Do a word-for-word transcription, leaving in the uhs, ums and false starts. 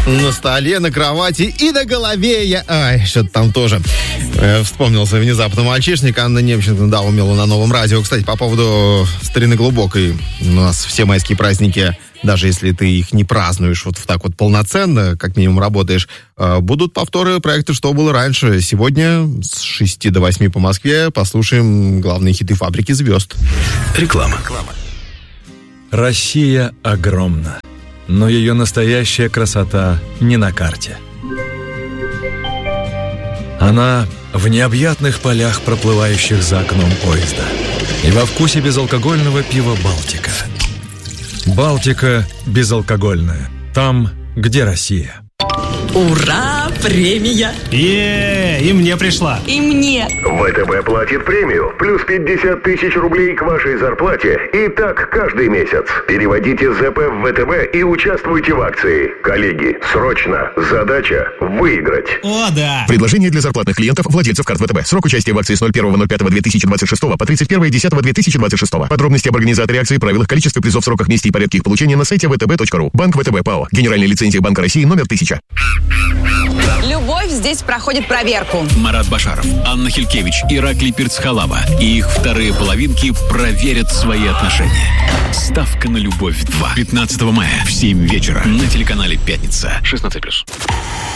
На столе, на кровати и на голове я... Ай, что-то там тоже. Э, вспомнился внезапно мальчишник. Анна Немченко, да, умела на новом радио. Кстати, по поводу старины глубокой. У нас все майские праздники, даже если ты их не празднуешь вот так вот полноценно, как минимум работаешь, э, будут повторы проекта «Что было раньше». Сегодня с шести до восьми по Москве послушаем главные хиты «Фабрики звезд». Реклама. Россия огромна, но ее настоящая красота не на карте. Она в необъятных полях, проплывающих за окном поезда, и во вкусе безалкогольного пива «Балтика». «Балтика» безалкогольная. Там, где Россия. Ура! Премия! Е, и мне пришла. И мне. ВТБ платит премию. Плюс пятьдесят тысяч рублей к вашей зарплате. И так каждый месяц. Переводите ЗП в ВТБ и участвуйте в акции. Коллеги, срочно. Задача выиграть. О, да. Предложение для зарплатных клиентов, владельцев карт ВТБ. Срок участия в акции с ноль первого ноль пятого две тысячи двадцать шестого по тридцать первое десятого две тысячи двадцать шестого. Подробности об организаторе акции, правилах, количестве призов, сроках, месте и порядке их получения на сайте вэ тэ бэ точка ру. Банк ВТБ ПАО. Генеральная лицензия Банка России номер тысяча. Любовь здесь проходит проверку. Марат Башаров, Анна Хилькевич, Ираклий Пирцхалава и их вторые половинки проверят свои отношения. Ставка на любовь два. пятнадцатого мая в семь вечера на телеканале «Пятница». шестнадцать плюс.